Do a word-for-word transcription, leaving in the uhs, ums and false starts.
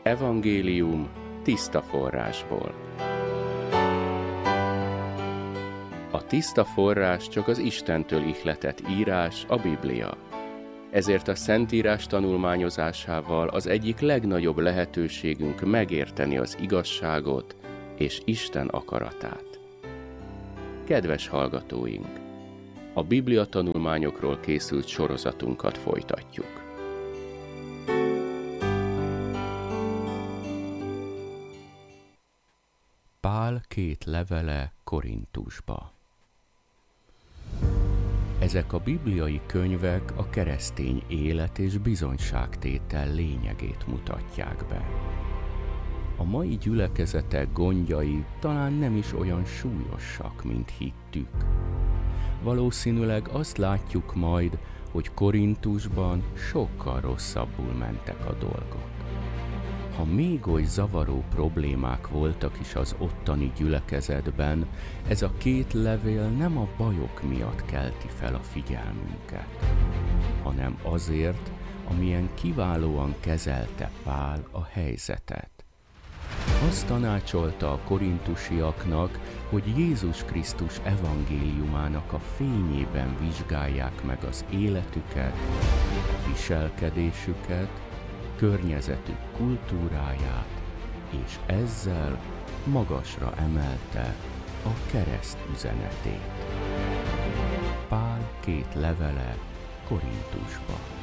Evangélium tiszta forrásból. A tiszta forrás csak az Istentől ihletett írás, a Biblia. Ezért a Szentírás tanulmányozásával az egyik legnagyobb lehetőségünk megérteni az igazságot és Isten akaratát. Kedves hallgatóink! A Biblia tanulmányokról készült sorozatunkat folytatjuk. Pál két levele Korintusba. Ezek a bibliai könyvek a keresztény élet és bizonyságtétel lényegét mutatják be. A mai gyülekezetek gondjai talán nem is olyan súlyosak, mint hittük. Valószínűleg azt látjuk majd, hogy Korintusban sokkal rosszabbul mentek a dolgok. Ha még oly zavaró problémák voltak is az ottani gyülekezetben, ez a két levél nem a bajok miatt kelti fel a figyelmünket, hanem azért, amilyen kiválóan kezelte Pál a helyzetet. Azt tanácsolta a korintusiaknak, hogy Jézus Krisztus evangéliumának a fényében vizsgálják meg az életüket, viselkedésüket, környezetük kultúráját, és ezzel magasra emelte a kereszt üzenetét. Pál két levele Korintusba.